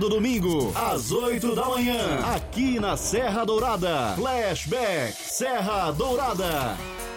todo domingo, às 8 da manhã, aqui na Serra Dourada. Flashback Serra Dourada.